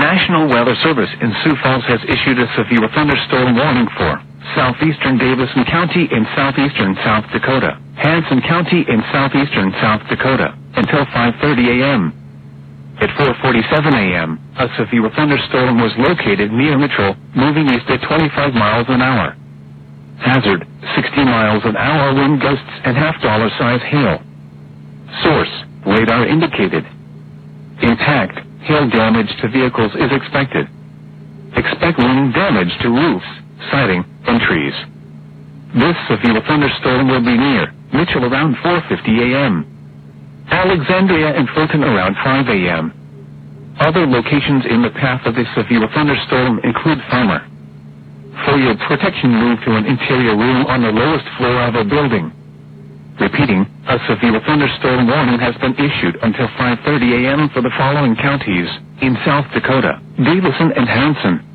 National Weather Service in Sioux Falls has issued a severe thunderstorm warning for southeastern Davison County in southeastern South Dakota, Hanson County in southeastern South Dakota, until 5:30 a.m. At 4:47 a.m., a severe thunderstorm was located near Mitchell, moving east at 25 miles an hour. Hazard, 60 miles an hour wind gusts and half-dollar-size hail. Source, radar indicated. Impact, hail damage to vehicles is expected. Expect wind damage to roofs, siding, and trees. This severe thunderstorm will be near Mitchell around 4:50 a.m. Alexandria and Fulton around 5 a.m. Other locations in the path of this severe thunderstorm include Farmer. For your protection, move to an interior room on the lowest floor of a building. Repeating, a severe thunderstorm warning has been issued until 5:30 a.m. for the following counties in South Dakota: Davison and Hanson,